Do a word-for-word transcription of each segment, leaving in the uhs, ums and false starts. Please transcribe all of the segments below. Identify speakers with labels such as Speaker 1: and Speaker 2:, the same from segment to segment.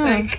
Speaker 1: Like,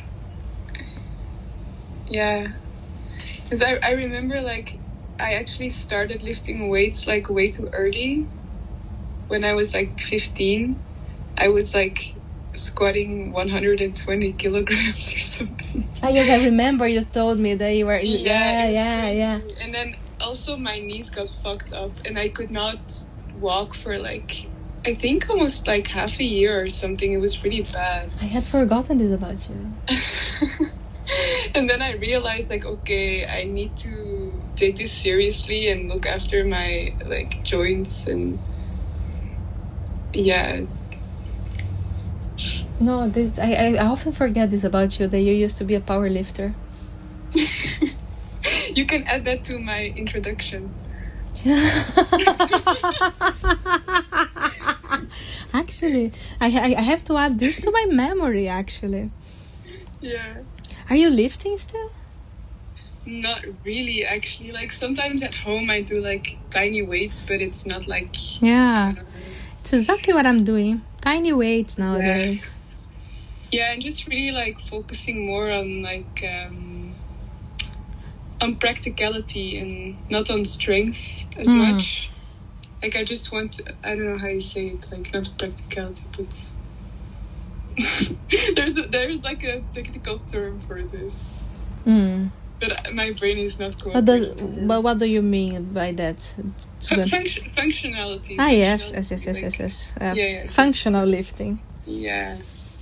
Speaker 1: yeah. Because I, I remember, like, I actually started lifting weights, like, way too early. When I was, like, fifteen, I was, like, squatting one hundred twenty kilograms or something.
Speaker 2: Oh, yes, I remember you told me that you were...
Speaker 1: Yeah,
Speaker 2: Yeah, yeah,
Speaker 1: crazy.
Speaker 2: yeah.
Speaker 1: And then also my knees got fucked up and I could not walk for, like, I think almost, like, half a year or something. It was really bad.
Speaker 2: I had forgotten this about you.
Speaker 1: And then I realized, like, okay, I need to take this seriously and look after my, like, joints and... Yeah.
Speaker 2: No, this I, I often forget this about you, that you used to be a power lifter.
Speaker 1: You can add that to my introduction.
Speaker 2: Actually, I, I I have to add this to my memory, actually.
Speaker 1: Yeah.
Speaker 2: Are you lifting still?
Speaker 1: Not really, actually. Like, sometimes at home I do, like, tiny weights, but it's not, like...
Speaker 2: Yeah. It's exactly what I'm doing. Tiny weights nowadays.
Speaker 1: Yeah, yeah, and just really, like, focusing more on, like, um, on practicality and not on strength as
Speaker 2: Mm.
Speaker 1: much. Like, I just want to, I don't know how you say it, like, not practicality, but... there's, a, there's, like, a technical term for this.
Speaker 2: Mm.
Speaker 1: But my brain is not
Speaker 2: What does?
Speaker 1: cooperating.
Speaker 2: But what do you mean by that?
Speaker 1: Fun- func- functionality.
Speaker 2: Ah, yes, yes,
Speaker 1: Functionality,
Speaker 2: yes, yes,
Speaker 1: like-
Speaker 2: yes, yes. Uh,
Speaker 1: Yeah, yeah,
Speaker 2: functional
Speaker 1: just-
Speaker 2: lifting.
Speaker 1: Yeah.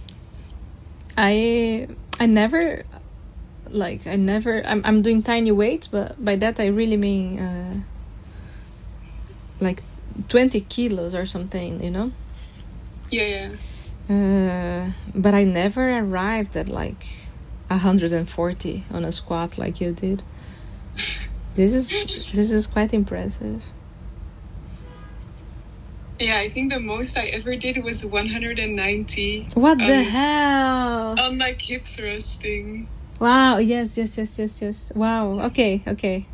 Speaker 2: I I never like I never I'm I'm doing tiny weights, but by that I really mean uh, like twenty kilos or something, you know.
Speaker 1: Yeah, yeah.
Speaker 2: Uh, but I never arrived at like one hundred forty on a squat like you did. This is this is quite impressive.
Speaker 1: Yeah, I think the most I ever did was one hundred ninety.
Speaker 2: What the
Speaker 1: um,
Speaker 2: hell?
Speaker 1: On, like, hip thrusting.
Speaker 2: Wow, yes, yes, yes, yes, yes. Wow, okay, okay.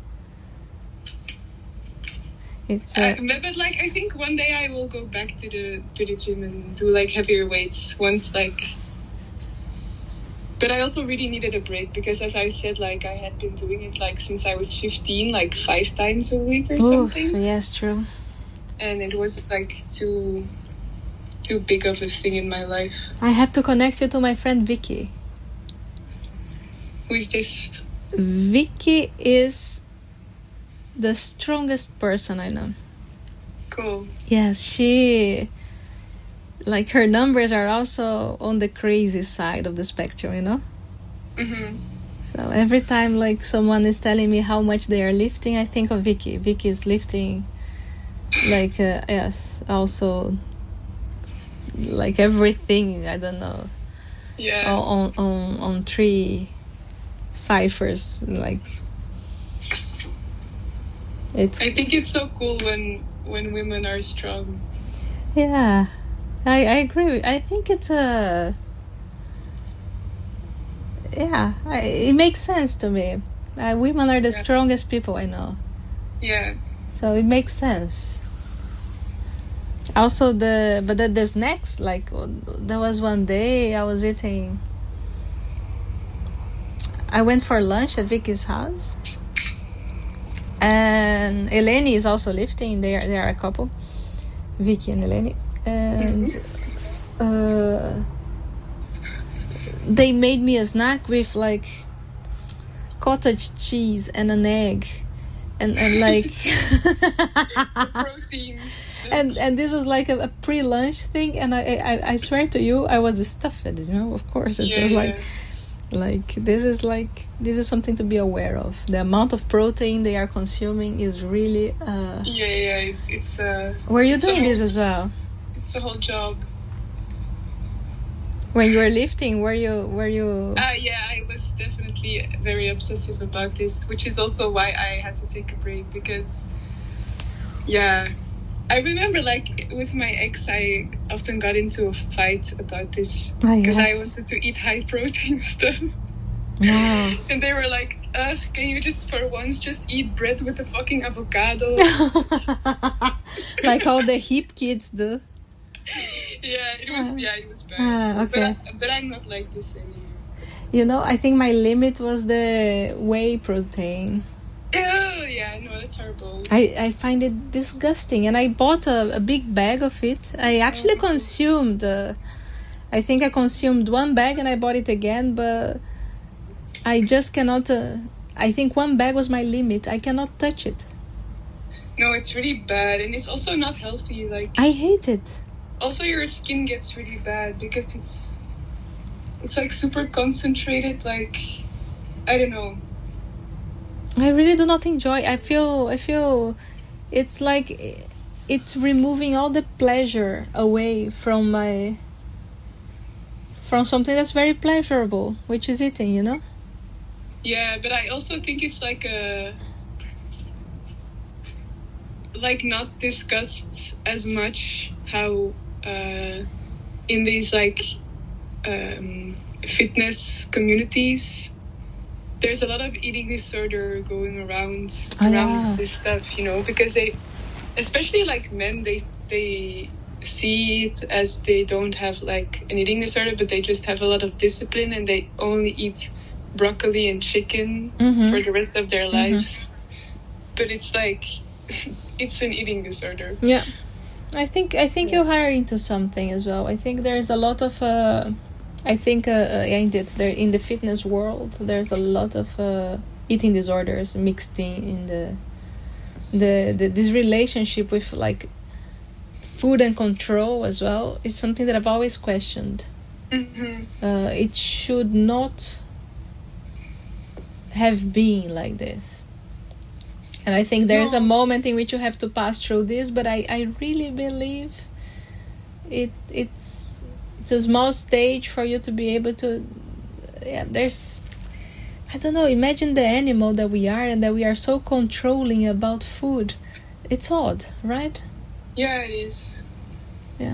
Speaker 2: It's uh,
Speaker 1: Uh, but, but, like, I think one day I will go back to the to the gym and do, like, heavier weights once, like... But I also really needed a break because, as I said, like, I had been doing it, like, since I was fifteen, like, five times a week or
Speaker 2: oof,
Speaker 1: something.
Speaker 2: yes, true.
Speaker 1: And it was, like, too too big of a thing in my life.
Speaker 2: I have to connect you to my friend Vicky.
Speaker 1: Who is this?
Speaker 2: Vicky is the strongest person I know.
Speaker 1: Cool.
Speaker 2: Yes, she... Like, her numbers are also on the crazy side of the spectrum, you know?
Speaker 1: Mm-hmm.
Speaker 2: So every time, like, someone is telling me how much they are lifting, I think of Vicky. Vicky is lifting, like, uh, yes, also, like, everything, I don't know,
Speaker 1: Yeah.
Speaker 2: on, on, on three ciphers, like, it's,
Speaker 1: I think it's so cool when when women are strong.
Speaker 2: yeah, I, I agree. I think it's a, yeah, I, it makes sense to me. Uh, women are the
Speaker 1: Yeah.
Speaker 2: strongest people I know.
Speaker 1: Yeah.
Speaker 2: So it makes sense. Also, the but then there's next, like, there was one day I was eating. I went for lunch at Vicky's house, and Eleni is also lifting. They are they are a couple, Vicky and Eleni, and uh, they made me a snack with, like, cottage cheese and an egg, and and like.
Speaker 1: Protein.
Speaker 2: And and this was like a, a pre-lunch thing, and I, I I swear to you, I was stuffed. You know, of course, it
Speaker 1: Yeah,
Speaker 2: was
Speaker 1: yeah.
Speaker 2: like, like this is like this is something to be aware of. The amount of protein they are consuming is really. Uh,
Speaker 1: Yeah, yeah. It's it's uh.
Speaker 2: were you
Speaker 1: it's a
Speaker 2: doing
Speaker 1: whole-
Speaker 2: this as well
Speaker 1: It's a whole job.
Speaker 2: when you were lifting? Were you were you?
Speaker 1: Ah, yeah. I was definitely very obsessive about this, which is also why I had to take a break because. Yeah. I remember, like, with my ex, I often got into a fight about this
Speaker 2: Ah,
Speaker 1: because I
Speaker 2: yes.
Speaker 1: wanted to eat high-protein stuff.
Speaker 2: Wow.
Speaker 1: And they were like, ugh, can you just, for once, just eat bread with a fucking avocado?
Speaker 2: Like all the hip kids do.
Speaker 1: Yeah, it was, yeah, it was bad.
Speaker 2: Ah,
Speaker 1: So-
Speaker 2: okay.
Speaker 1: but, I, but I'm not like this anymore.
Speaker 2: You know, I think my limit was the whey protein.
Speaker 1: Oh, yeah, no, that's horrible.
Speaker 2: I, I find it disgusting. And I bought a, a big bag of it. I actually
Speaker 1: Oh.
Speaker 2: consumed, uh, I think I consumed one bag and I bought it again, but I just cannot, uh, I think one bag was my limit. I cannot touch it.
Speaker 1: No, it's really bad, and it's also not healthy. Like,
Speaker 2: I hate it.
Speaker 1: also your skin gets really bad because it's it's like super concentrated. Like, I don't know.
Speaker 2: I really do not enjoy. I feel I feel it's like it's removing all the pleasure away from my from something that's very pleasurable, which is eating, you know?
Speaker 1: Yeah, but I also think it's like a like not discussed as much how uh, in these like um, fitness communities there's a lot of eating disorder going around
Speaker 2: Oh,
Speaker 1: around
Speaker 2: yeah.
Speaker 1: this stuff, you know, because they, especially like men, they they see it as they don't have like an eating disorder, but they just have a lot of discipline and they only eat broccoli and chicken
Speaker 2: Mhm.
Speaker 1: for the rest of their
Speaker 2: Mhm.
Speaker 1: lives. But it's like it's an eating disorder.
Speaker 2: Yeah. I think I think
Speaker 1: Yeah.
Speaker 2: you hire into something as well. I think there's a lot of uh, I think uh, uh, yeah, indeed, there in the fitness world there's a lot of uh, eating disorders mixed in, in the, the the this relationship with like food and control as well. It's something that I've always questioned.
Speaker 1: Mm-hmm.
Speaker 2: Uh, it should not have been like this. And I think there is a
Speaker 1: No.
Speaker 2: moment in which you have to pass through this, but I, I really believe it it's it's a small stage for you to be able to yeah, there's I don't know, imagine the animal that we are and that we are so controlling about food. It's odd, right?
Speaker 1: Yeah, it is.
Speaker 2: Yeah.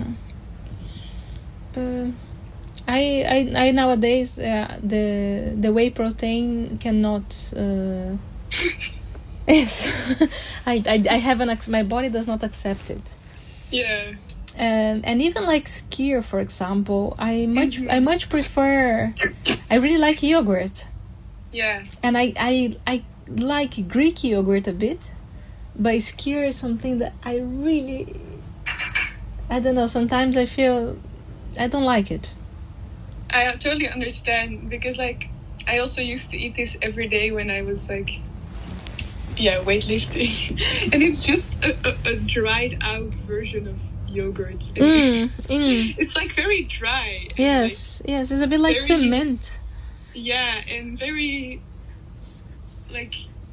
Speaker 2: But I I, I nowadays uh, the the whey protein cannot uh, yes I, I I haven't ac- my body does not accept it.
Speaker 1: Yeah.
Speaker 2: And and even like skyr, for example, I much
Speaker 1: Mhm.
Speaker 2: I much prefer. I really like yogurt,
Speaker 1: Yeah.
Speaker 2: and I I I like Greek yogurt a bit, but skyr is something that I really I don't know. Sometimes I feel I don't like it.
Speaker 1: I totally understand because like I also used to eat this every day when I was like yeah, weightlifting. And it's just a, a, a dried out version of yogurt. And
Speaker 2: Mm, mm.
Speaker 1: it's like very dry. and,
Speaker 2: Yes, yes, it's a bit like
Speaker 1: very-
Speaker 2: cement.
Speaker 1: like, yeah, and very like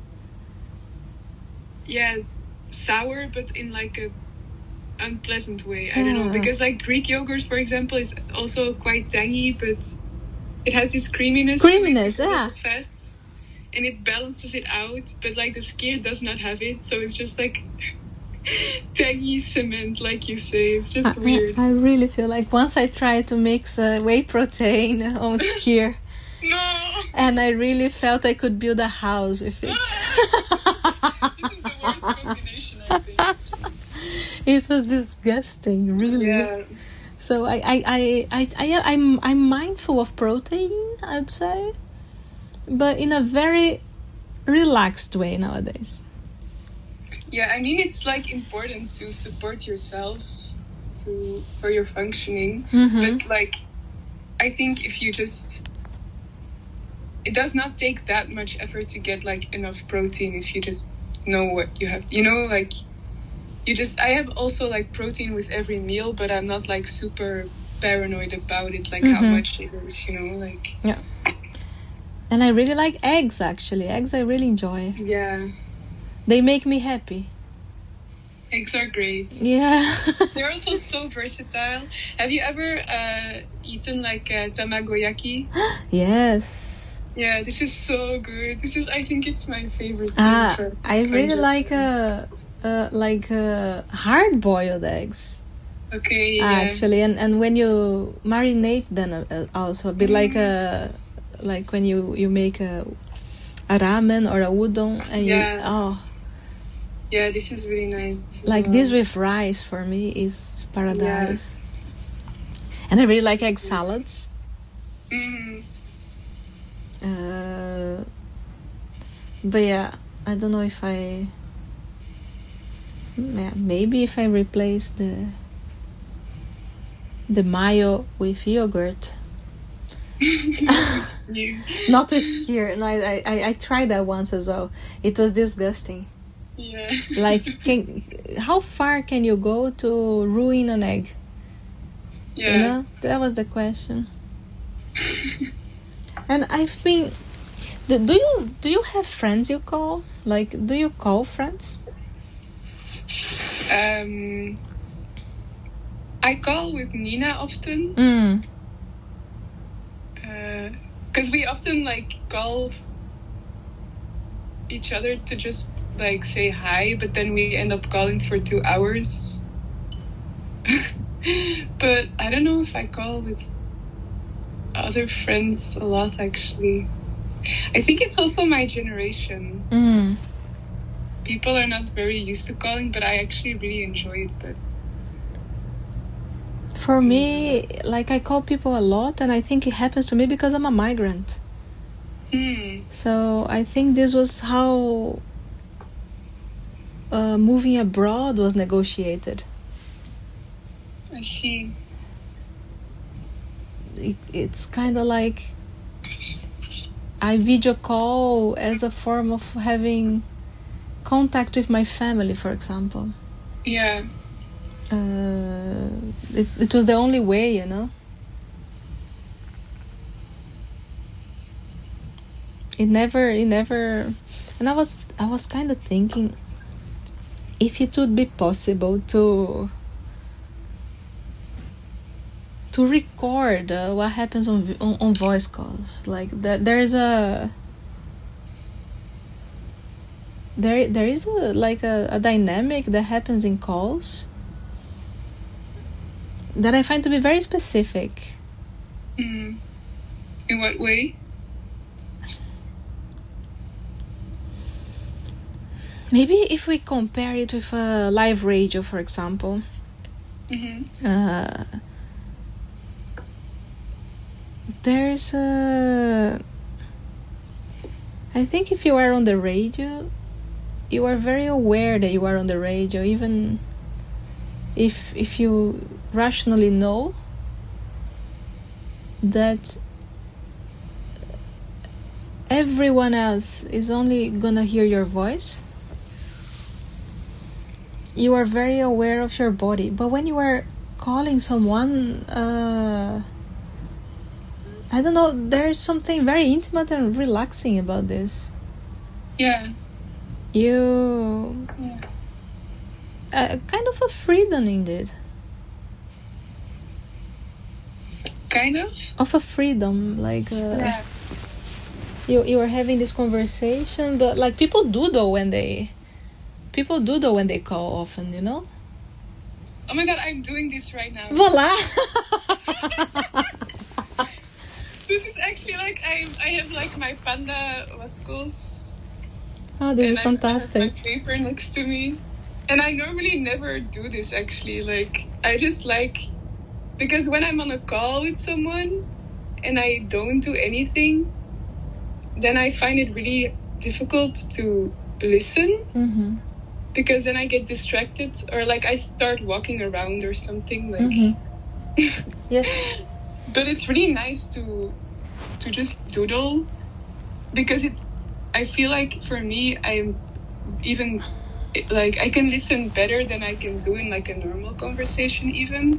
Speaker 1: yeah, sour but in like a unpleasant way. I don't know.
Speaker 2: Yeah.
Speaker 1: Because like Greek yogurt, for example, is also quite tangy, but it has this creaminess. to it
Speaker 2: Creaminess,
Speaker 1: because of
Speaker 2: yeah.
Speaker 1: the fats. And it balances it out, but like the skyr does not have it, so it's just like tangy cement, like you say. It's just
Speaker 2: I,
Speaker 1: weird.
Speaker 2: I really feel like once I tried to mix uh, whey protein on skyr,
Speaker 1: No!
Speaker 2: and I really felt I could build a house with it.
Speaker 1: This is the worst combination, I think.
Speaker 2: It was disgusting, really.
Speaker 1: Yeah.
Speaker 2: So I, I, I, I, I, I'm, I'm mindful of protein, I'd say, but in a very relaxed way nowadays.
Speaker 1: Yeah, I mean, it's like important to support yourself to for your functioning,
Speaker 2: Mhm.
Speaker 1: but like, I think if you just, it does not take that much effort to get like enough protein if you just know what you have. You know, like you just. I have also like protein with every meal, but I'm not like super paranoid about it, like how
Speaker 2: Mhm.
Speaker 1: much it is. You know, like
Speaker 2: Yeah. And I really like eggs, actually. Eggs I really enjoy.
Speaker 1: yeah,
Speaker 2: They make me happy.
Speaker 1: eggs are great.
Speaker 2: Yeah.
Speaker 1: They're also so versatile. Have you ever uh, eaten like uh, tamagoyaki?
Speaker 2: Yes.
Speaker 1: Yeah, this is so good. This is, I think it's my favorite.
Speaker 2: Ah,
Speaker 1: thing for
Speaker 2: I really
Speaker 1: kinds of
Speaker 2: like
Speaker 1: things.
Speaker 2: uh, uh like uh, hard boiled eggs.
Speaker 1: Okay, yeah.
Speaker 2: Actually, and and when you marinate them uh, also a bit like a like when you you make a a ramen or a udon and
Speaker 1: Yeah.
Speaker 2: you oh
Speaker 1: Yeah, this is really nice. as
Speaker 2: like
Speaker 1: well.
Speaker 2: this with rice for me is paradise. And I really like egg salads.
Speaker 1: Mhm.
Speaker 2: Uh, but yeah, I don't know if I. Yeah, maybe if I replace the the mayo with yogurt. Not with skyr. No, I, I I tried that once as well. It was disgusting.
Speaker 1: Yeah.
Speaker 2: Like, can how far can you go to ruin an egg?
Speaker 1: Yeah.
Speaker 2: You know, that was the question. And I think, do, do you do you have friends you call? Like, do you call friends?
Speaker 1: Um, I call with Nina often.
Speaker 2: Mm.
Speaker 1: Because uh, we often like call each other to just like say hi, but then we end up calling for two hours. But I don't know if I call with other friends a lot, actually. I think it's also my generation.
Speaker 2: Mm.
Speaker 1: People are not very used to calling, but I actually really enjoy it. But
Speaker 2: for me, like, I call people a lot, and I think it happens to me because I'm a migrant.
Speaker 1: Hmm.
Speaker 2: So I think this was how uh, moving abroad was negotiated.
Speaker 1: I see.
Speaker 2: It, it's kind of like I video call as a form of having contact with my family, for example.
Speaker 1: Yeah.
Speaker 2: Uh, it, it was the only way, you know. It never, it never, and I was, I was kind of thinking if it would be possible to to record uh, what happens on, on on voice calls. Like there, there is a there there is a like a, a dynamic that happens in calls that I find to be very specific.
Speaker 1: Mm. In what way?
Speaker 2: Maybe if we compare it with a live radio, for example.
Speaker 1: Mm-hmm.
Speaker 2: Uh, there's a... I think if you are on the radio, you are very aware that you are on the radio, even if if you rationally know that everyone else is only gonna hear your voice. You are very aware of your body, but when you are calling someone, uh, I don't know, there's something very intimate and relaxing about this.
Speaker 1: Yeah.
Speaker 2: You...
Speaker 1: Yeah.
Speaker 2: Uh, kind of a freedom indeed.
Speaker 1: Kind of?
Speaker 2: Of a freedom, like... Uh,
Speaker 1: yeah.
Speaker 2: You, you are having this conversation, but like people do though when they... People do though when they call often, you know?
Speaker 1: Oh my god, I'm doing this right now.
Speaker 2: Voila!
Speaker 1: This is actually like, I I have like my Panda Wascos.
Speaker 2: Oh, this is
Speaker 1: I
Speaker 2: fantastic.
Speaker 1: have my paper next to me. And I normally never do this actually. Like, I just like... Because when I'm on a call with someone and I don't do anything, then I find it really difficult to listen.
Speaker 2: Mm-hmm.
Speaker 1: Because then I get distracted, or like I start walking around or something. Like,
Speaker 2: mm-hmm. Yes.
Speaker 1: But it's really nice to to just doodle, because it. I feel like for me, I'm even like I can listen better than I can do in like a normal conversation, even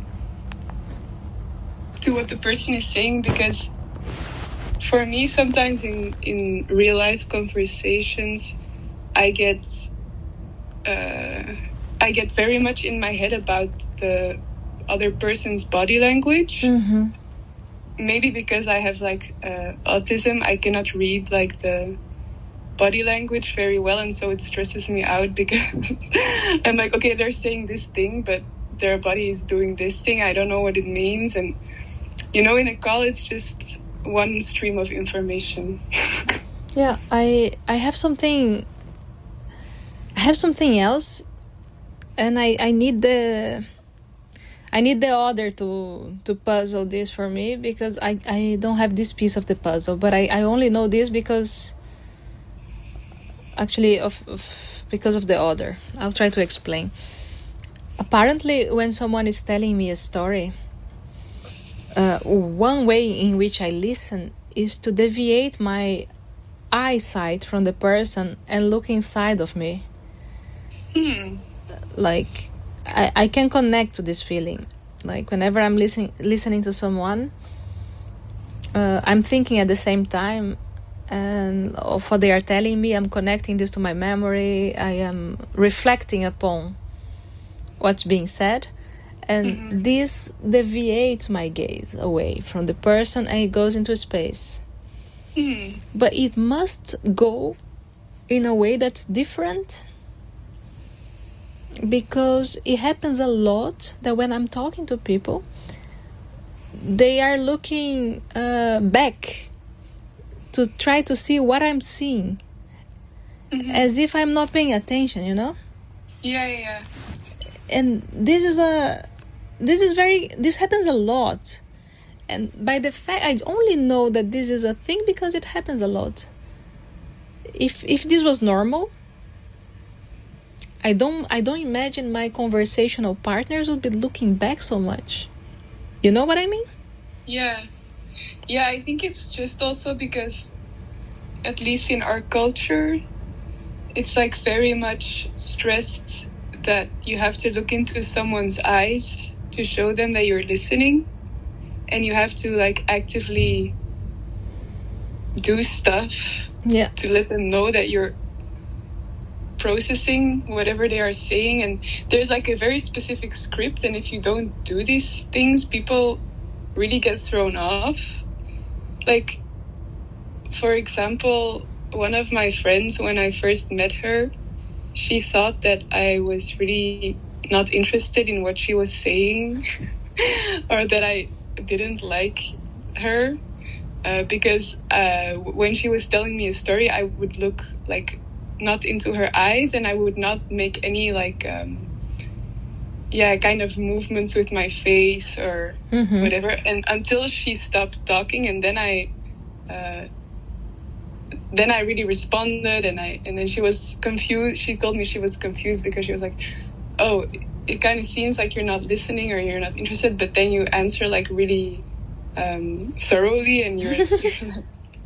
Speaker 1: to what the person is saying. Because for me, sometimes in in real life conversations, I get. Uh, I get very much in my head about the other person's body language.
Speaker 2: Mm-hmm.
Speaker 1: Maybe because I have like uh, autism, I cannot read like the body language very well, and so it stresses me out because I'm like, okay, they're saying this thing, but their body is doing this thing. I don't know what it means, and you know, in a call, it's just one stream of information.
Speaker 2: Yeah, I I have something. I have something else, and I, I need the I need the other to to puzzle this for me, because I, I don't have this piece of the puzzle, but I, I only know this because actually of, of because of the other. I'll try to explain. Apparently, when someone is telling me a story, uh, one way in which I listen is to deviate my eyesight from the person and look inside of me.
Speaker 1: Hmm.
Speaker 2: Like, I, I can connect to this feeling. Like, whenever I'm listening listening to someone, uh, I'm thinking at the same time, and of what they are telling me, I'm connecting this to my memory. I am reflecting upon what's being said, and mm-hmm. this deviates my gaze away from the person, and it goes into space.
Speaker 1: Mm.
Speaker 2: But it must go in a way that's different, because it happens a lot that when I'm talking to people, they are looking uh, back to try to see what I'm seeing, mm-hmm. as if I'm not paying attention, you know?
Speaker 1: Yeah, yeah, yeah.
Speaker 2: And this is a, this is very, this happens a lot. And by the fact, I only know that this is a thing because it happens a lot. If if this was normal, I don't I don't imagine my conversational partners would be looking back so much. You know what I mean?
Speaker 1: Yeah. Yeah, I think it's just also because, at least in our culture, it's like very much stressed that you have to look into someone's eyes to show them that you're listening. And you have to like actively do stuff
Speaker 2: yeah.
Speaker 1: to let them know that you're processing whatever they are saying. And there's like a very specific script. And if you don't do these things, people really get thrown off. Like, for example, one of my friends, when I first met her, she thought that I was really not interested in what she was saying or that I didn't like her uh, because uh, when she was telling me a story, I would look like not into her eyes, and I would not make any like um, yeah kind of movements with my face or
Speaker 2: mm-hmm.
Speaker 1: whatever, and until she stopped talking, and then I uh, then I really responded, and I and then she was confused. She told me she was confused because she was like, oh, it kind of seems like you're not listening or you're not interested, but then you answer like really um, thoroughly, and you're, you're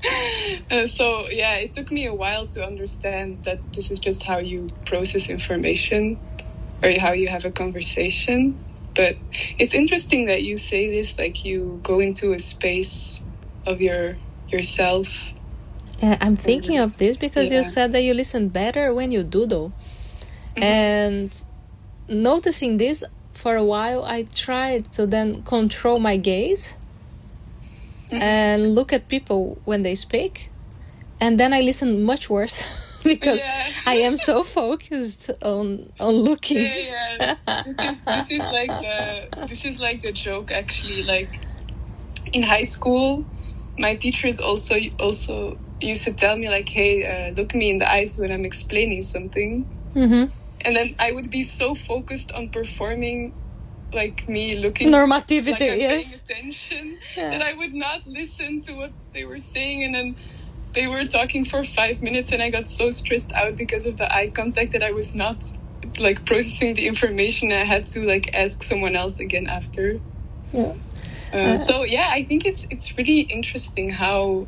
Speaker 1: uh, so yeah, it took me a while to understand that this is just how you process information or how you have a conversation. But it's interesting that you say this, like you go into a space of your yourself.
Speaker 2: Yeah, I'm thinking of this because yeah. you said that you listen better when you doodle. Mm-hmm. And noticing this for a while, I tried to then control my gaze mm-hmm. and look at people when they speak, and then I listen much worse because yeah. I am so focused on on looking.
Speaker 1: Yeah, yeah. This is this is like the this is like the joke actually. Like in high school, my teachers also also used to tell me like, "Hey, uh, look me in the eyes when I'm explaining something."
Speaker 2: Mm-hmm.
Speaker 1: And then I would be so focused on performing, like me looking
Speaker 2: normativity,
Speaker 1: like I'm
Speaker 2: yes,
Speaker 1: paying attention,
Speaker 2: yeah.
Speaker 1: that I would not listen to what they were saying. And then they were talking for five minutes, and I got so stressed out because of the eye contact that I was not like processing the information. I had to like ask someone else again after.
Speaker 2: Yeah.
Speaker 1: Uh,
Speaker 2: uh,
Speaker 1: so yeah, I think it's it's really interesting how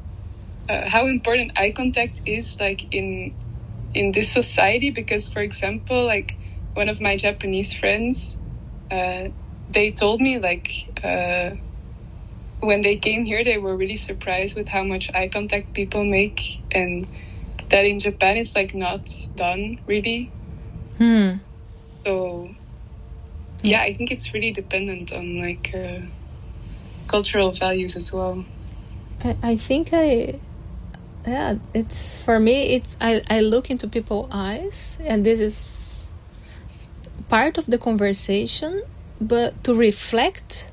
Speaker 1: uh, how important eye contact is, like in. in this society, because for example, like one of my Japanese friends, uh, they told me like uh, when they came here, they were really surprised with how much eye contact people make, and that in Japan it's like not done really.
Speaker 2: Hmm.
Speaker 1: So yeah, I think it's really dependent on like uh, cultural values as well.
Speaker 2: I, I think I yeah it's for me it's I, I look into people's eyes, and this is part of the conversation, but to reflect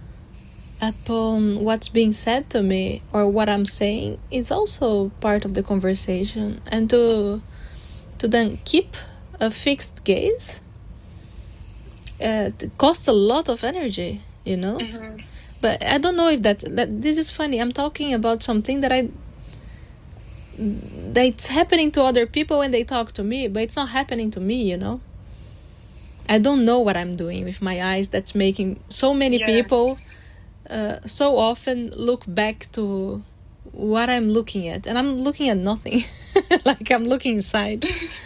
Speaker 2: upon what's being said to me or what I'm saying is also part of the conversation, and to to then keep a fixed gaze uh, it costs a lot of energy, you know.
Speaker 1: Mm-hmm.
Speaker 2: But I don't know if that, that this is funny. I'm talking about something that I that's happening to other people when they talk to me, but it's not happening to me, you know. I don't know what I'm doing with my eyes. That's making so many
Speaker 1: Yeah.
Speaker 2: people uh, so often look back to what I'm looking at, and I'm looking at nothing. Like I'm looking inside.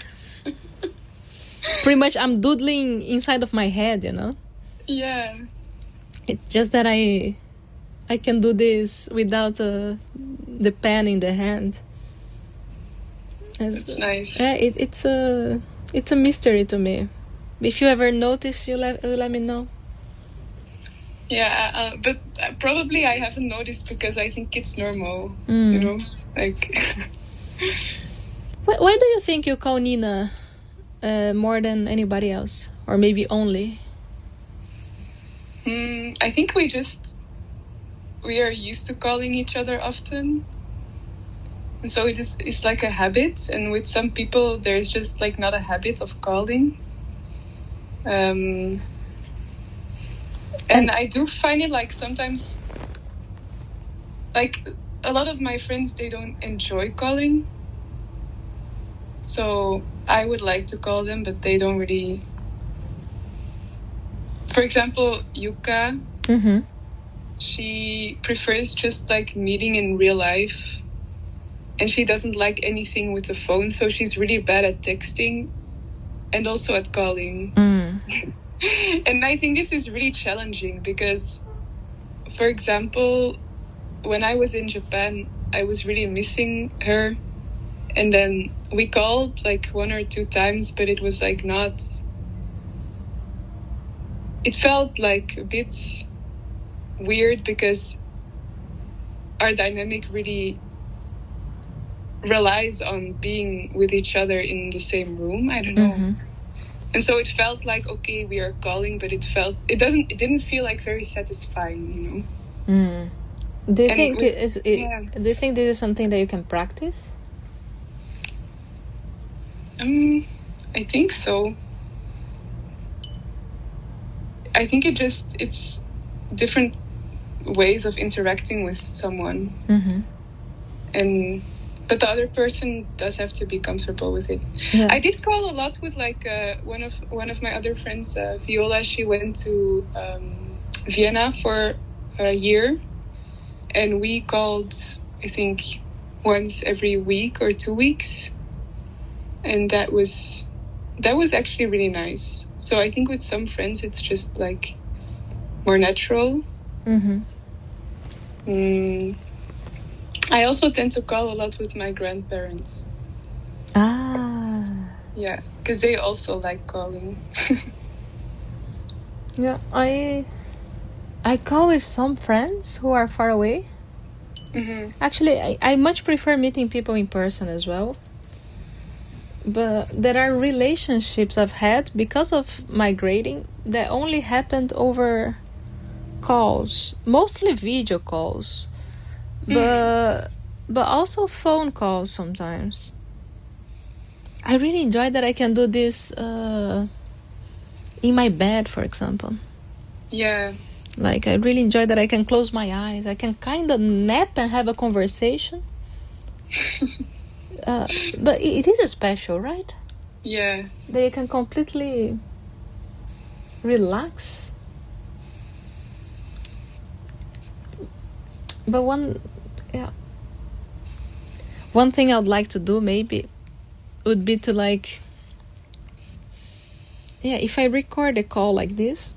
Speaker 2: Pretty much, I'm doodling inside of my head, you know.
Speaker 1: Yeah.
Speaker 2: It's just that I, I can do this without uh, the pen in the hand.
Speaker 1: That's nice.
Speaker 2: Yeah, it, it's a it's a mystery to me. If you ever notice, you let you let me know.
Speaker 1: Yeah, uh, but uh, probably I haven't noticed because I think it's normal.
Speaker 2: Mm.
Speaker 1: You know, like.
Speaker 2: Why, why do you think you call Nina uh, more than anybody else, or maybe only?
Speaker 1: Mm, I think we just we are used to calling each other often, and so it is. It's like a habit, and with some people, there's just like not a habit of calling. Um, and I do find it like sometimes, like a lot of my friends, they don't enjoy calling. So I would like to call them, but they don't really. For example, Yuka,
Speaker 2: Mm-hmm.
Speaker 1: she prefers just like meeting in real life, and she doesn't like anything with the phone, so she's really bad at texting and also at calling.
Speaker 2: Mm.
Speaker 1: And I think this is really challenging because, for example, when I was in Japan, I was really missing her, and then we called like one or two times, but it was like not. It felt like a bit weird because our dynamic really relies on being with each other in the same room. I don't know.
Speaker 2: Mm-hmm.
Speaker 1: And so it felt like, okay, we are calling, but it felt, it doesn't, it didn't feel like very satisfying, you know?
Speaker 2: Mm. Do you
Speaker 1: And
Speaker 2: think
Speaker 1: we-
Speaker 2: it is? It,
Speaker 1: yeah.
Speaker 2: Do you think this is something that you can practice?
Speaker 1: Um, I think so. I think it just, it's different ways of interacting with someone.
Speaker 2: Mm-hmm.
Speaker 1: And, but the other person does have to be comfortable with it.
Speaker 2: Yeah.
Speaker 1: I did call a lot with like uh, one of one of my other friends, uh, Viola. She went to um, Vienna for a year, and we called, I think, once every week or two weeks, and that was that was actually really nice. So I think with some friends, it's just like more natural.
Speaker 2: Mm-hmm.
Speaker 1: Mm. I also tend to call a lot with my grandparents.
Speaker 2: Ah.
Speaker 1: Yeah, because they also like calling.
Speaker 2: Yeah, I I call with some friends who are far away.
Speaker 1: Mm-hmm.
Speaker 2: Actually, I, I much prefer meeting people in person as well. But there are relationships I've had because of migrating that only happened over calls, mostly video calls, but but also phone calls sometimes. I really enjoy that I can do this uh, in my bed, for example.
Speaker 1: Yeah.
Speaker 2: Like, I really enjoy that I can close my eyes. I can kind of nap and have a conversation. uh, but it, it is special, right?
Speaker 1: Yeah.
Speaker 2: That you can completely relax. But one, yeah. One thing I would like to do maybe would be to like, yeah, if I record a call like this,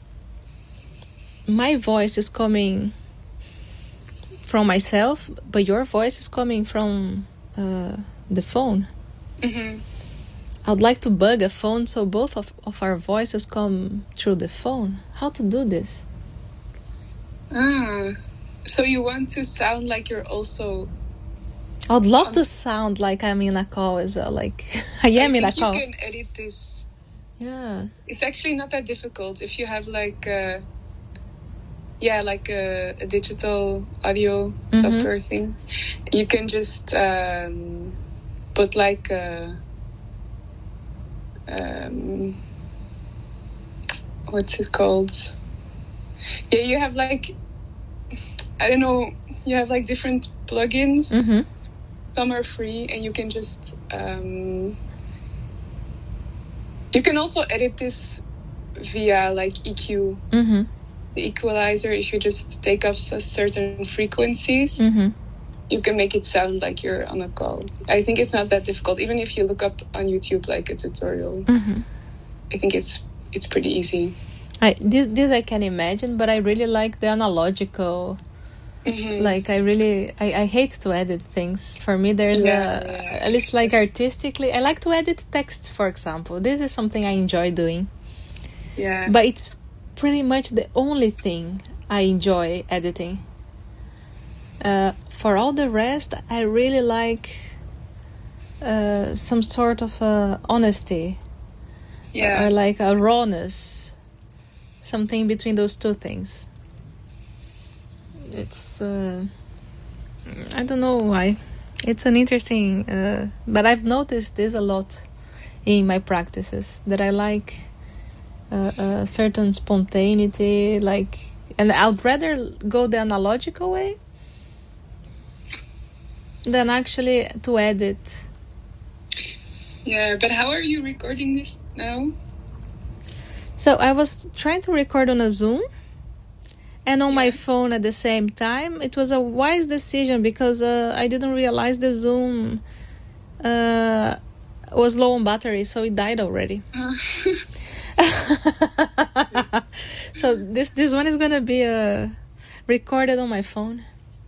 Speaker 2: my voice is coming from myself, but your voice is coming from uh, the phone.
Speaker 1: Mm-hmm.
Speaker 2: I'd like to bug a phone so both of, of our voices come through the phone. How to do this?
Speaker 1: Ah. So you want to sound like you're also...
Speaker 2: I'd love to sound like I'm in a call as well. Like, I am
Speaker 1: I
Speaker 2: in a
Speaker 1: think
Speaker 2: call.
Speaker 1: you can edit this.
Speaker 2: Yeah.
Speaker 1: It's actually not that difficult if you have like a, yeah, like a, a digital audio
Speaker 2: Mm-hmm.
Speaker 1: software thing. You can just um, put like a, um, what's it called? Yeah, you have like, I don't know, you have like different plugins.
Speaker 2: Mm-hmm.
Speaker 1: Some are free, and you can just um, you can also edit this via like E Q,
Speaker 2: Mm-hmm.
Speaker 1: the equalizer. If you just take off certain frequencies,
Speaker 2: Mm-hmm.
Speaker 1: you can make it sound like you're on a call. I think it's not that difficult. Even if you look up on YouTube like a tutorial,
Speaker 2: Mm-hmm.
Speaker 1: I think it's it's pretty easy.
Speaker 2: I this this I can imagine, but I really like the analogical.
Speaker 1: Mm-hmm.
Speaker 2: Like I really I, I hate to edit things. For me, there's
Speaker 1: Yeah,
Speaker 2: a
Speaker 1: yeah.
Speaker 2: at least like artistically, I like to edit text, for example. This is something I enjoy doing,
Speaker 1: Yeah.
Speaker 2: but it's pretty much the only thing I enjoy editing. Uh, for all the rest, I really like uh, some sort of uh, honesty.
Speaker 1: Yeah.
Speaker 2: Or like a rawness, something between those two things. It's uh, I don't know why. It's an interesting, uh, but I've noticed this a lot in my practices, that I like uh, a certain spontaneity, like, and I'd rather go the analogical way than actually to edit.
Speaker 1: Yeah, but how are you recording this now?
Speaker 2: So I was trying to record on a Zoom and on
Speaker 1: Yeah.
Speaker 2: my phone at the same time. It was a wise decision because uh, I didn't realize the Zoom uh, was low on battery, so it died already. So this this one is gonna be uh, recorded on my phone.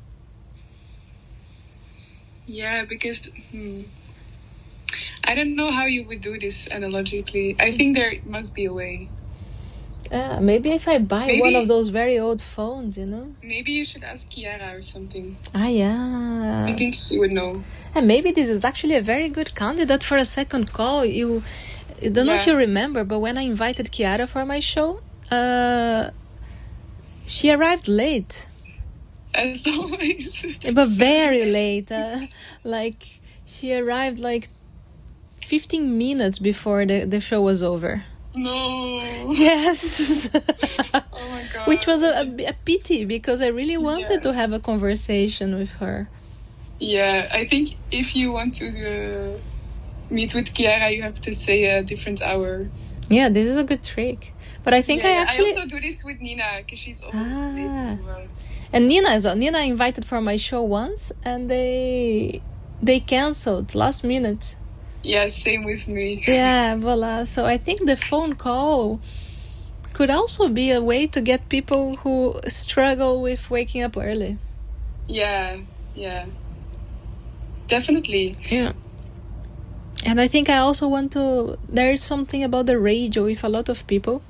Speaker 1: Yeah, because hmm, I don't know how you would do this analogically. I think there must be a way.
Speaker 2: Uh, maybe if I buy
Speaker 1: Maybe-
Speaker 2: one of those very old phones, you know.
Speaker 1: Maybe you should ask Kiara or something.
Speaker 2: Ah, yeah.
Speaker 1: I think she would know.
Speaker 2: And maybe this is actually a very good candidate for a second call. You, I don't know if
Speaker 1: Yeah.
Speaker 2: you remember, but when I invited Kiara for my show, uh, she arrived late,
Speaker 1: As always.
Speaker 2: but very late. Uh, like she arrived like fifteen minutes before the, the show was over.
Speaker 1: No.
Speaker 2: Yes.
Speaker 1: Oh my god.
Speaker 2: Which was a, a, a pity because I really wanted
Speaker 1: Yeah.
Speaker 2: to have a conversation with her.
Speaker 1: Yeah, I think if you want to uh, meet with Kiara, you have to say a different hour.
Speaker 2: Yeah, this is a good trick. But I think
Speaker 1: Yeah,
Speaker 2: I
Speaker 1: yeah.
Speaker 2: actually...
Speaker 1: I also do this with Nina because she's always
Speaker 2: Ah.
Speaker 1: late as well.
Speaker 2: And Nina as well. Nina invited for my show once, and they they canceled last minute.
Speaker 1: Yeah, same with me.
Speaker 2: Yeah, voila. So I think the phone call could also be a way to get people who struggle with waking up early.
Speaker 1: Yeah, yeah. Definitely.
Speaker 2: Yeah. And I think I also want to... There is something about the radio with a lot of people.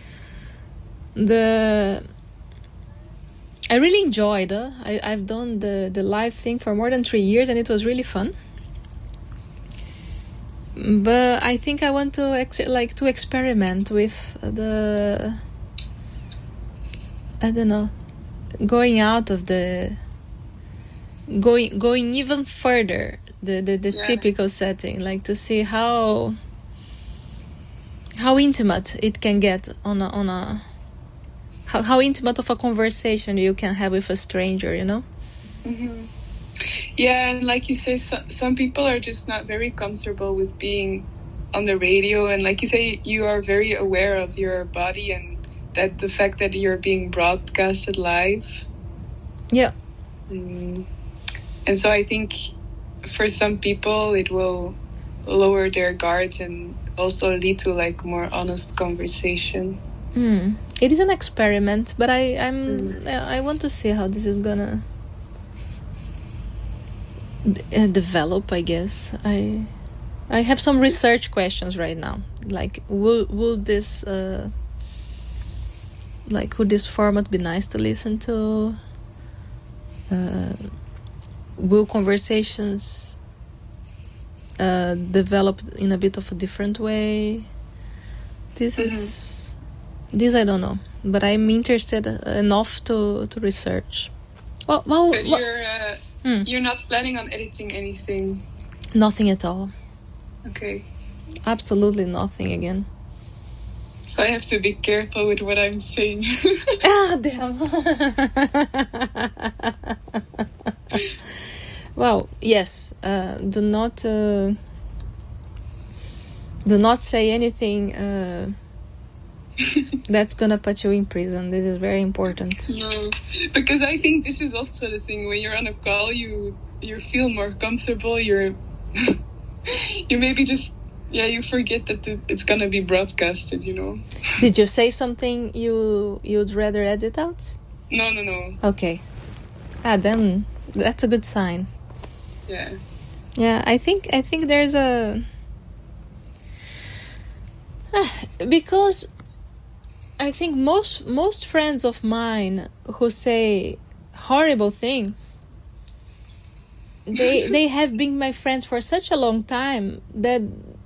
Speaker 2: The... I really enjoyed it. I, I've done the, the live thing for more than three years and it was really fun. But I think I want to ex- like to experiment with the... I don't know. Going out of the... Going going even further, the, the, the
Speaker 1: Yeah.
Speaker 2: typical setting. Like to see how... How intimate it can get on a... On a how, how intimate of a conversation you can have with a stranger, you know?
Speaker 1: hmm Yeah, and like you say, so, some people are just not very comfortable with being on the radio. And like you say, you are very aware of your body and that the fact that you're being broadcasted live.
Speaker 2: Yeah.
Speaker 1: Mm. And so I think for some people it will lower their guards and also lead to like more honest conversation.
Speaker 2: Hmm. It is an experiment, but I I'm
Speaker 1: Mm.
Speaker 2: I want to see how this is gonna uh, develop. I guess I I have some research questions right now. Like, will will this uh like would this format be nice to listen to? Uh, will conversations uh, develop in a bit of a different way? This is this I don't know, but I'm interested enough to to research. Well, well,
Speaker 1: But
Speaker 2: well
Speaker 1: you're uh,
Speaker 2: Hmm.
Speaker 1: you're not planning on editing anything.
Speaker 2: nothing at all.
Speaker 1: Okay.
Speaker 2: Absolutely nothing again.
Speaker 1: So I have to be careful with what I'm saying.
Speaker 2: Ah, damn. Well, yes. Uh, do not uh, do not say anything uh, that's gonna put you in prison. This is very important.
Speaker 1: No, because I think this is also the thing. When you're on a call, you you feel more comfortable. You're you maybe just yeah you forget that it's gonna be broadcasted. You know.
Speaker 2: Did you say something you you'd rather edit out?
Speaker 1: No, no, no.
Speaker 2: Okay. Ah, then that's a good sign.
Speaker 1: Yeah.
Speaker 2: Yeah, I think I think there's a ah, because I think most most friends of mine who say horrible things, they they have been my friends for such a long time that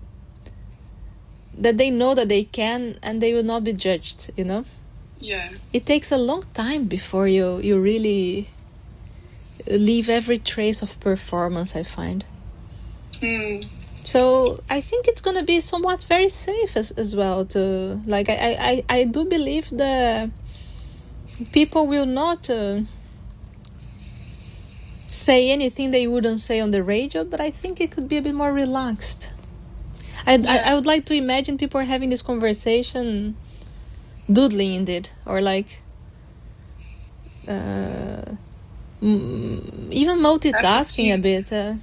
Speaker 2: that they know that they can and they will not be judged, you know?
Speaker 1: Yeah.
Speaker 2: It takes a long time before you you really leave every trace of performance, I find.
Speaker 1: Hmm.
Speaker 2: So I think it's gonna be somewhat very safe as, as well to like I, I, I do believe the people will not uh, say anything they wouldn't say on the radio, but I think it could be a bit more relaxed. I,
Speaker 1: Yeah.
Speaker 2: I, I would like to imagine people are having this conversation doodling indeed, or like uh, mm, even multitasking a bit. Uh,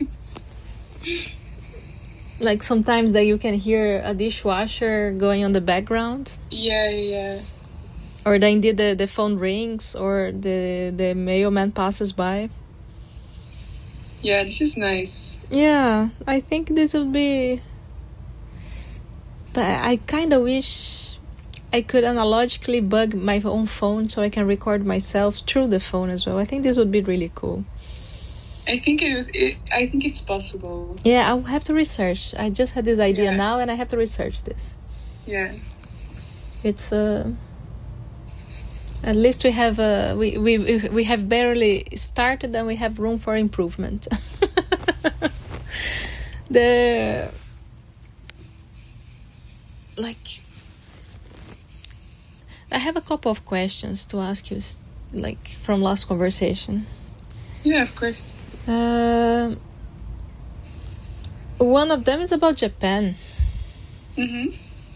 Speaker 2: like sometimes that you can hear a dishwasher going on the background,
Speaker 1: Yeah, yeah.
Speaker 2: or then indeed the, the phone rings or the the mailman passes by.
Speaker 1: Yeah, this is nice.
Speaker 2: Yeah, I think this would be. But I kind of wish I could analogically bug my own phone so I can record myself through the phone as well. I think this would be really cool.
Speaker 1: I think it was. It, I think it's possible.
Speaker 2: Yeah, I'll have to research. I just had this idea
Speaker 1: Yeah.
Speaker 2: now, and I have to research this.
Speaker 1: Yeah.
Speaker 2: It's uh, at least we have uh, we we we have barely started, and we have room for improvement. the like, I have a couple of questions to ask you, s- like from last conversation.
Speaker 1: Yeah, of course.
Speaker 2: Uh, one of them is about Japan.
Speaker 1: Mm-hmm.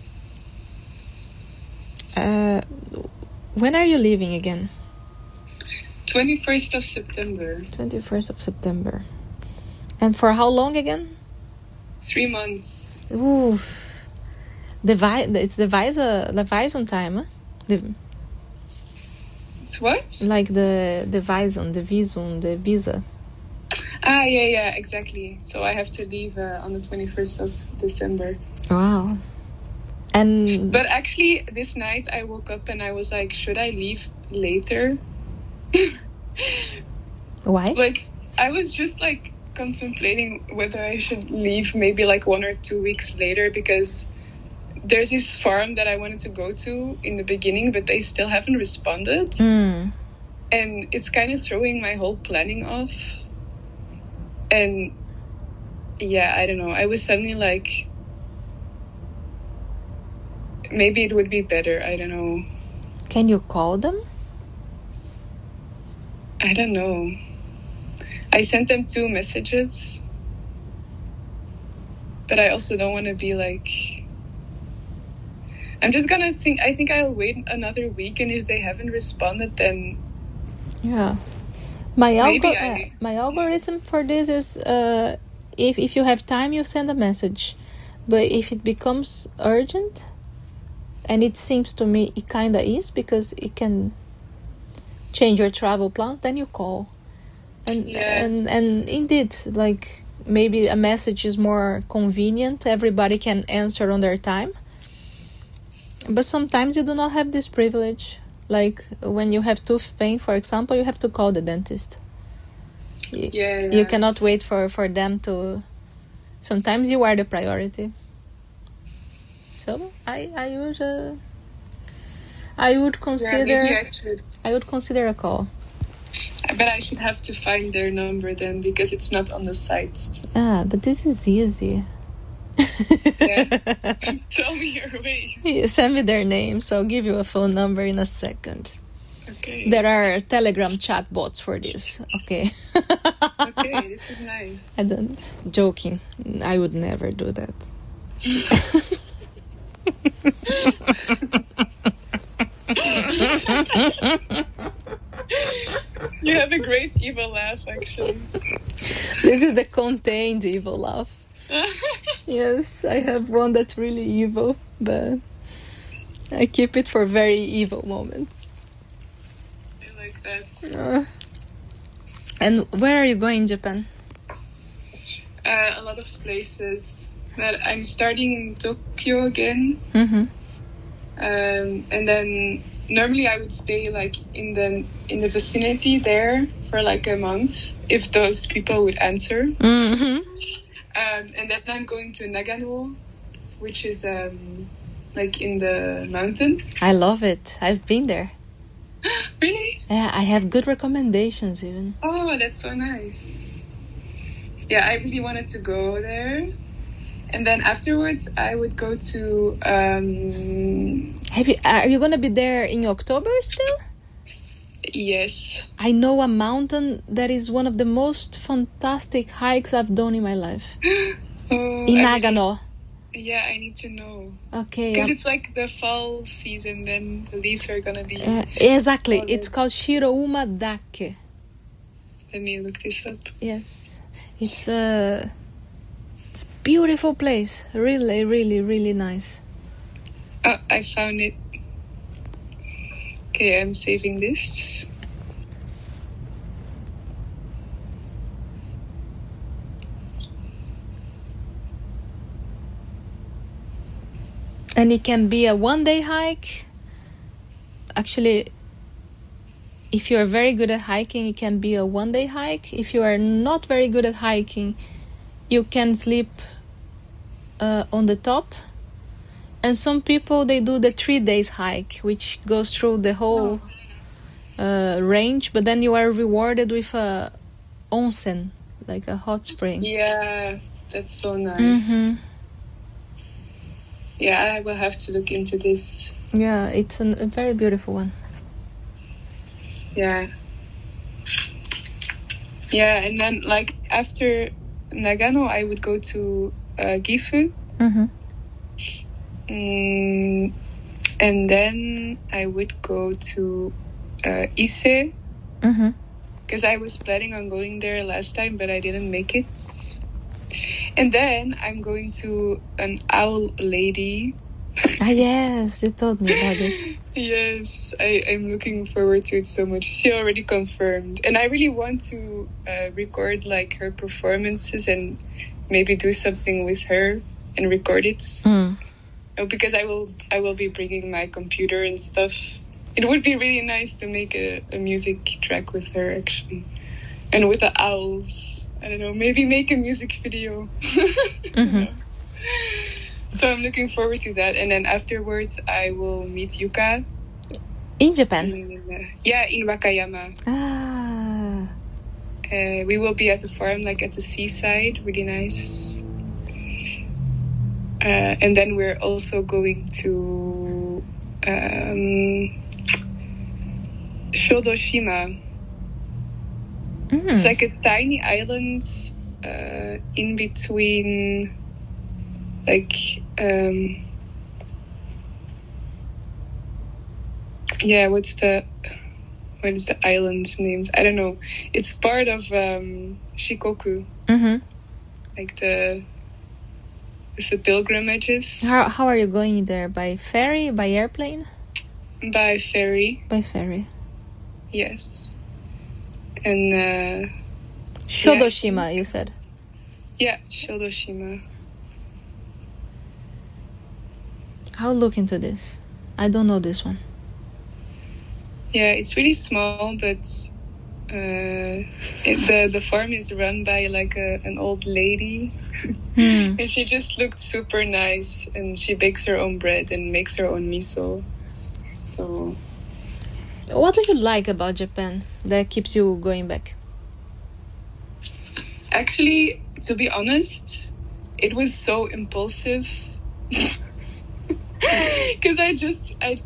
Speaker 2: Uh, when are you leaving again?
Speaker 1: twenty-first of September.
Speaker 2: twenty-first of September. And for how long again?
Speaker 1: Three months.
Speaker 2: Ooh. The vi- it's the visa, the Vison time, huh? The,
Speaker 1: It's what?
Speaker 2: like the the Vison, the visum, the visa.
Speaker 1: Ah, yeah, yeah, exactly. So I have to leave uh, on the twenty-first of December.
Speaker 2: Wow. And
Speaker 1: But actually, this night I woke up and I was like, should I leave later?
Speaker 2: why?
Speaker 1: Like, I was just like contemplating whether I should leave maybe like one or two weeks later, because there's this farm that I wanted to go to in the beginning, but they still haven't responded.
Speaker 2: Mm.
Speaker 1: And it's kind of throwing my whole planning off. And yeah, I don't know. I was suddenly like, maybe it would be better. I don't know.
Speaker 2: Can you call them?
Speaker 1: I don't know. I sent them two messages. But I also don't want to be like... I'm just gonna think... I think I'll wait another week, and if they haven't responded, then...
Speaker 2: Yeah. My,
Speaker 1: Maybe
Speaker 2: algo-
Speaker 1: I-
Speaker 2: uh, my algorithm for this is uh, if, if you have time, you send a message. But if it becomes urgent, and it seems to me it kind of is, because it can change your travel plans, then you call. And,
Speaker 1: Yeah.
Speaker 2: and, and indeed, like, maybe a message is more convenient. Everybody can answer on their time. But sometimes you do not have this privilege. Like when you have tooth pain, for example, you have to call the dentist. Y-
Speaker 1: Yeah, yeah.
Speaker 2: You cannot wait for, for them to... Sometimes you are the priority. So I I would uh, I would
Speaker 1: Yeah,
Speaker 2: consider
Speaker 1: maybe I should.
Speaker 2: I would consider a call.
Speaker 1: But I should have to find their number then, because it's not on the site.
Speaker 2: Ah, but this is easy.
Speaker 1: Yeah. Tell me your ways.
Speaker 2: You send me their names. I'll give you a phone number in a second.
Speaker 1: Okay.
Speaker 2: There are Telegram chat bots for this. Okay.
Speaker 1: Okay, this is nice.
Speaker 2: I don't. Joking. I would never do that.
Speaker 1: You have a great evil laugh, actually.
Speaker 2: This is the contained evil laugh. Yes, I have one that's really evil, but I keep it for very evil moments.
Speaker 1: I like that.
Speaker 2: Uh, and where are you going in Japan?
Speaker 1: Uh, a lot of places. But I'm starting in Tokyo again.
Speaker 2: Mm-hmm.
Speaker 1: Um, and then normally I would stay like in the in the vicinity there for like a month if those people would answer.
Speaker 2: Mm-hmm.
Speaker 1: Um, and then I'm going to Nagano, which is um, like in the mountains.
Speaker 2: I love it. I've been there.
Speaker 1: Really?
Speaker 2: Yeah, I have good recommendations even.
Speaker 1: Oh, that's so nice. Yeah, I really wanted to go there. And then afterwards, I would go to... Um,
Speaker 2: Have you? Are you gonna be there in October still?
Speaker 1: yes.
Speaker 2: I know a mountain that is one of the most fantastic hikes I've done in my life.
Speaker 1: Oh,
Speaker 2: In
Speaker 1: I
Speaker 2: Nagano.
Speaker 1: really- yeah, I need to know.
Speaker 2: Okay.
Speaker 1: Because
Speaker 2: um,
Speaker 1: it's like the fall season, then the leaves are gonna be...
Speaker 2: uh, exactly.
Speaker 1: falling.
Speaker 2: It's called Shirouma Dake.
Speaker 1: Let me look this up.
Speaker 2: Yes. It's a it's a beautiful place. Really, really, really nice.
Speaker 1: Oh, I found it. Okay, I'm saving this.
Speaker 2: And it can be a one-day hike. Actually, if you are very good at hiking, it can be a one-day hike. If you are not very good at hiking, you can sleep uh, on the top. And some people, they do the three days hike, which goes through the whole uh, range. But then you are rewarded with a onsen, like a hot spring.
Speaker 1: Yeah, that's so nice.
Speaker 2: Mhm.
Speaker 1: Yeah, I will have to look into this.
Speaker 2: Yeah, it's an, a very beautiful one.
Speaker 1: Yeah. Yeah, and then like after Nagano, I would go to uh, Gifu.
Speaker 2: Mm-hmm.
Speaker 1: Mm, and then I would go to uh, Ise,
Speaker 2: Mm-hmm.
Speaker 1: because I was planning on going there last time, but I didn't make it. And then I'm going to an owl lady.
Speaker 2: Ah, yes, you told me about this.
Speaker 1: Yes, I, I'm looking forward to it so much. She already confirmed. And I really want to uh, record like her performances and maybe do something with her and record it.
Speaker 2: Mm.
Speaker 1: Oh, because I will I will be bringing my computer and stuff. It would be really nice to make a, a music track with her, actually. And with the owls. I don't know, maybe make a music video.
Speaker 2: Mm-hmm.
Speaker 1: So I'm looking forward to that. And then afterwards, I will meet Yuka.
Speaker 2: In Japan?
Speaker 1: In, uh, yeah, in Wakayama.
Speaker 2: Ah.
Speaker 1: Uh, we will be at the farm, like at the seaside. Really nice. Uh, and then we're also going to um, Shodoshima.
Speaker 2: Mm.
Speaker 1: It's like a tiny island uh, in between, like, um, yeah, what's the, what is the island's names? I don't know. It's part of um, Shikoku,
Speaker 2: Mm-hmm.
Speaker 1: like the, with the pilgrimages
Speaker 2: How, how are you going there? By ferry? By airplane?
Speaker 1: by ferry.
Speaker 2: By ferry.
Speaker 1: Yes. And uh,
Speaker 2: Shodoshima, you said.
Speaker 1: yeah, Shodoshima.
Speaker 2: I'll look into this. I don't know this one.
Speaker 1: Yeah, it's really small, but uh, it, the the farm is run by like a, an old lady,
Speaker 2: Hmm.
Speaker 1: and she just looked super nice. And she bakes her own bread and makes her own miso. So
Speaker 2: What do you like about Japan that keeps you going back?
Speaker 1: actually, to be honest, it was so impulsive. Because I just, I,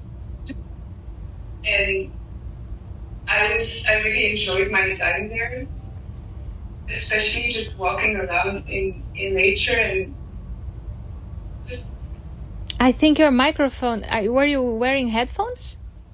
Speaker 1: and I was, I really enjoyed my time there, especially just walking around in, in nature and just.
Speaker 2: I think your microphone, uh, were you wearing headphones?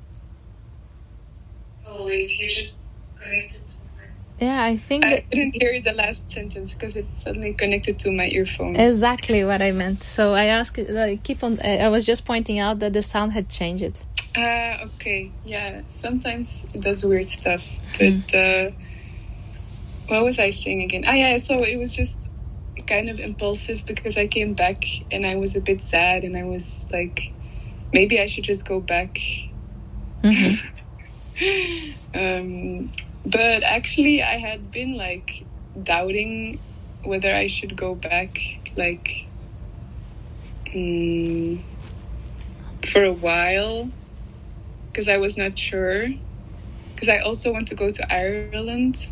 Speaker 1: Oh wait, you just connected to my...
Speaker 2: Yeah, I think
Speaker 1: I
Speaker 2: that...
Speaker 1: didn't hear the last sentence because it suddenly connected to my earphones.
Speaker 2: Exactly what I meant. So I asked, uh, keep on, uh, I was just pointing out that the sound had changed.
Speaker 1: Ah, uh, okay. Yeah, sometimes it does weird stuff. But uh, what was I saying again? Ah, yeah, so it was just kind of impulsive because I came back and I was a bit sad and I was like, maybe I should just go back.
Speaker 2: Mm-hmm.
Speaker 1: um, but actually I had been like doubting whether I should go back like um, for a while because I was not sure, because I also want to go to Ireland.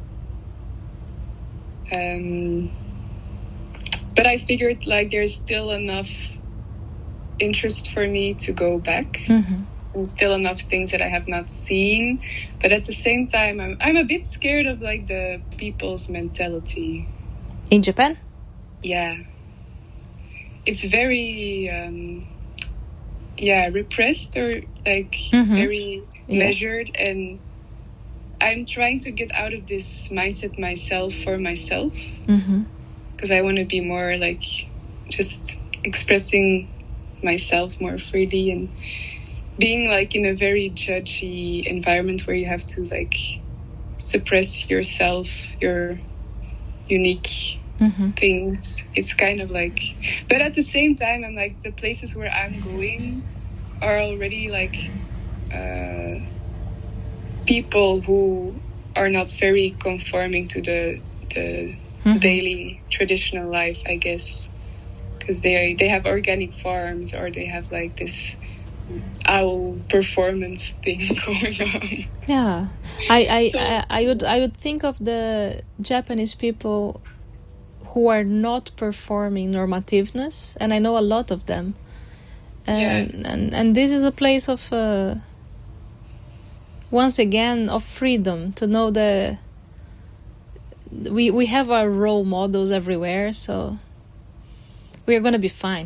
Speaker 1: Um, but I figured like there's still enough interest for me to go back.
Speaker 2: Mm-hmm.
Speaker 1: And still enough things that I have not seen. But at the same time, I'm I'm a bit scared of like the people's mentality.
Speaker 2: In Japan?
Speaker 1: Yeah. It's very, um, yeah, repressed or like
Speaker 2: mm-hmm.
Speaker 1: very
Speaker 2: yeah.
Speaker 1: measured. And I'm trying to get out of this mindset myself for myself.
Speaker 2: Mm-hmm.
Speaker 1: Because I want to be more like just expressing myself more freely and being like in a very judgy environment where you have to like suppress yourself, your unique
Speaker 2: mm-hmm.
Speaker 1: things. It's kind of like, but at the same time, I'm like, the places where I'm going are already like uh, people who are not very conforming to the the mm-hmm. daily traditional life, I guess, because they they have organic farms or they have like this owl performance thing going on.
Speaker 2: Yeah, I I,
Speaker 1: so,
Speaker 2: I I would I would think of the Japanese people who are not performing normativeness, and I know a lot of them, and
Speaker 1: yeah.
Speaker 2: and, and this is a place of uh, once again of freedom to know that we we have our role models everywhere, so we are gonna be fine.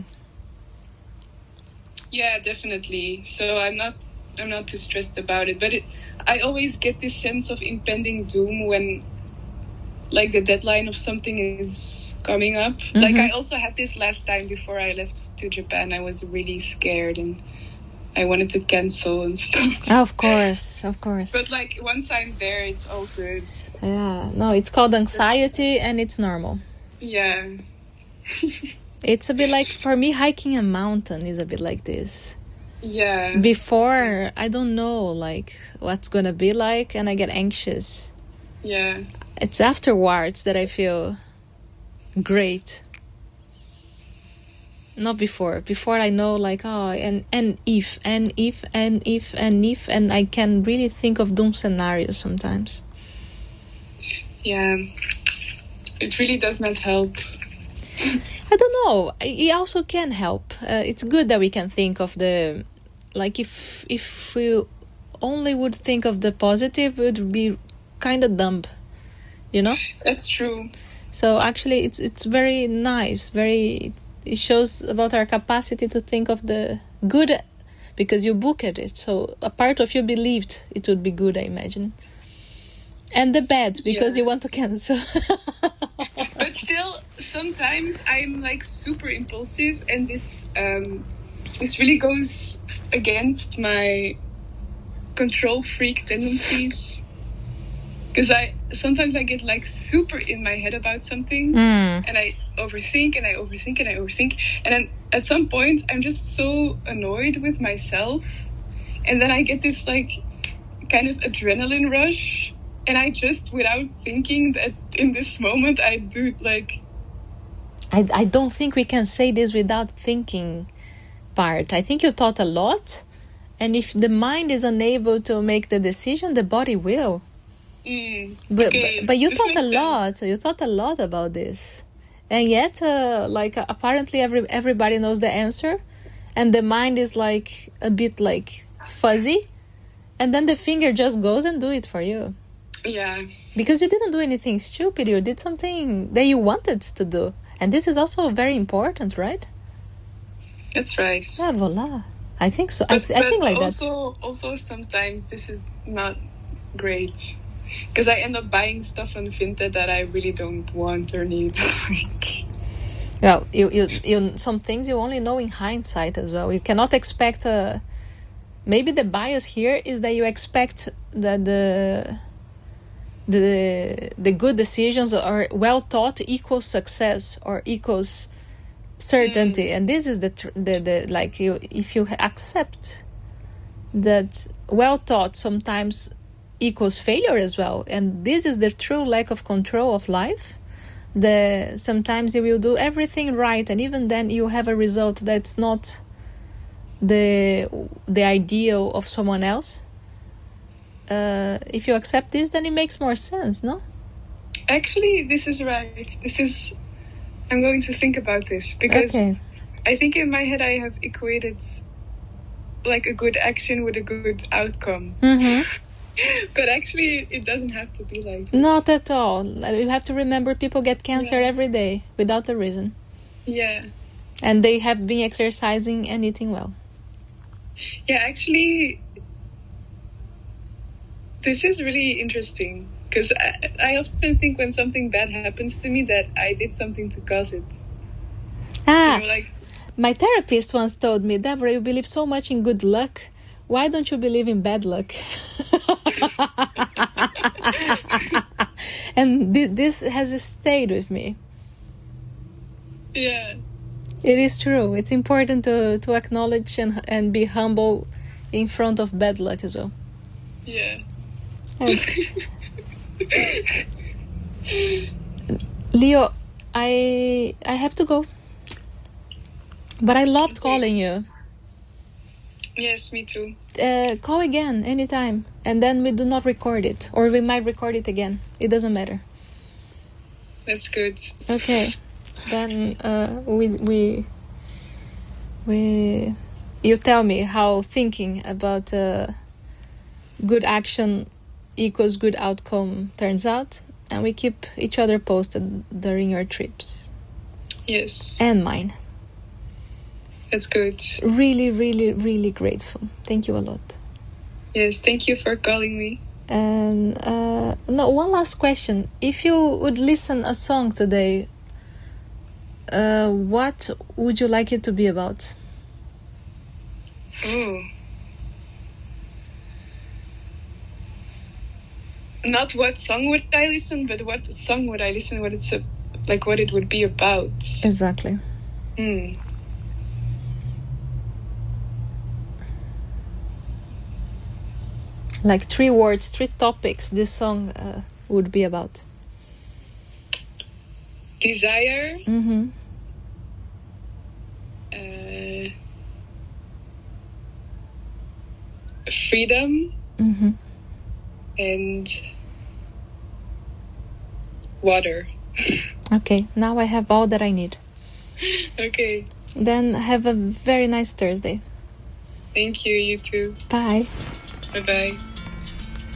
Speaker 1: Yeah, definitely. So I'm not I'm not too stressed about it. But it, I always get this sense of impending doom when like the deadline of something is coming up. Mm-hmm. Like I also had this last time before I left to Japan. I was really scared and I wanted to cancel and stuff.
Speaker 2: Of course, of course.
Speaker 1: But like once I'm there, it's all good.
Speaker 2: Yeah, no, it's called anxiety and it's normal.
Speaker 1: Yeah.
Speaker 2: It's a bit like, for me, hiking a mountain is a bit like this.
Speaker 1: Yeah.
Speaker 2: Before, I don't know, like, what's gonna be like, and I get anxious.
Speaker 1: Yeah.
Speaker 2: It's afterwards that I feel great. Not before. Before I know, like, oh, and, and if, and if, and if, and if, and I can really think of doom scenarios sometimes.
Speaker 1: Yeah. It really does not help.
Speaker 2: I don't know. It also can help. Uh, it's good that we can think of the, like if if we only would think of the positive, it would be kind of dumb, you know.
Speaker 1: That's true.
Speaker 2: So actually, it's it's very nice. Very, it shows about our capacity to think of the good, because you booked it. So a part of you believed it would be good, I imagine. And the bad, because yeah. you want to cancel.
Speaker 1: But still, sometimes I'm like super impulsive, and this um, this really goes against my control freak tendencies. Because I sometimes I get like super in my head about something,
Speaker 2: mm.
Speaker 1: and I overthink and I overthink and I overthink, and then at some point I'm just so annoyed with myself, and then I get this like kind of adrenaline rush. And I just, without thinking that in this moment, I do like...
Speaker 2: I, I don't think we can say this without thinking part. I think you thought a lot. And if the mind is unable to make the decision, the body will.
Speaker 1: Mm,
Speaker 2: but,
Speaker 1: okay.
Speaker 2: but, but you
Speaker 1: This
Speaker 2: thought a
Speaker 1: makes
Speaker 2: lot.
Speaker 1: sense.
Speaker 2: So you thought a lot about this. and yet uh, like uh, apparently every everybody knows the answer, and the mind is like a bit like fuzzy, and then the finger just goes and do it for you.
Speaker 1: Yeah.
Speaker 2: Because you didn't do anything stupid, you did something that you wanted to do. And this is also very important, right?
Speaker 1: That's right.
Speaker 2: Yeah, voila. I think so. But, I, th- I think like
Speaker 1: also,
Speaker 2: that.
Speaker 1: Also, sometimes this is not great. Because I end up buying stuff on Vinted that I really don't want or need.
Speaker 2: Well, you, you, you, some things you only know in hindsight as well. You cannot expect... A, maybe the bias here is that you expect that the... the the good decisions are well thought equals success or equals certainty. Mm. And this is the, tr- the the like you if you accept that well thought sometimes equals failure as well, and this is the true lack of control of life. The sometimes you will do everything right, and even then you have a result that's not the the ideal of someone else. Uh, if you accept this, then it makes more sense, no?
Speaker 1: Actually, this is right. This is... I'm going to think about this. Because okay. I think in my head I have equated like a good action with a good outcome.
Speaker 2: Mm-hmm.
Speaker 1: But actually, it doesn't have to be like this.
Speaker 2: Not at all. You have to remember people get cancer yeah. every day without a reason.
Speaker 1: Yeah.
Speaker 2: And they have been exercising and eating well.
Speaker 1: Yeah, actually... This is really interesting because I, I often think when something bad happens to me that I did something to cause it.
Speaker 2: Ah,
Speaker 1: you know, like,
Speaker 2: my therapist once told me, Deborah, you believe so much in good luck. Why don't you believe in bad luck? And th- this has stayed with me.
Speaker 1: Yeah.
Speaker 2: It is true. It's important to, to acknowledge and, and be humble in front of bad luck as well.
Speaker 1: Yeah.
Speaker 2: Leo, I I have to go, but I loved
Speaker 1: okay.
Speaker 2: calling you.
Speaker 1: Yes, me too.
Speaker 2: Uh, call again anytime, and then we do not record it, or we might record it again. It doesn't matter.
Speaker 1: That's good.
Speaker 2: Okay, then uh, we we we you tell me how thinking about uh, good action equals good outcome turns out, and we keep each other posted during your trips.
Speaker 1: Yes.
Speaker 2: And mine.
Speaker 1: That's good.
Speaker 2: Really, really, really grateful. Thank you a lot.
Speaker 1: Yes, thank you for calling me.
Speaker 2: And uh, no, one last question. If you would listen a song today, uh, what would you like it to be about?
Speaker 1: Oh. Not what song would I listen, but what song would I listen, what it's a, like what it would be about.
Speaker 2: Exactly.
Speaker 1: Hmm.
Speaker 2: Like three words, three topics this song uh, would be about.
Speaker 1: Desire.
Speaker 2: Mm-hmm.
Speaker 1: Uh, freedom.
Speaker 2: Mm-hmm.
Speaker 1: And water.
Speaker 2: Okay, now I have all that I need.
Speaker 1: Okay.
Speaker 2: Then have a very nice Thursday.
Speaker 1: Thank you, you too.
Speaker 2: Bye.
Speaker 1: Bye-bye.